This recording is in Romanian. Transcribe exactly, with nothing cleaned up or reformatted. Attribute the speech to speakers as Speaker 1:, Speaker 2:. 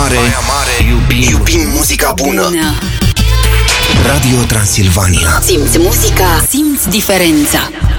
Speaker 1: Mare, Baia Mare, iubim, iubim muzica bună. bună. Radio Transilvania.
Speaker 2: Simți muzica, simți diferența.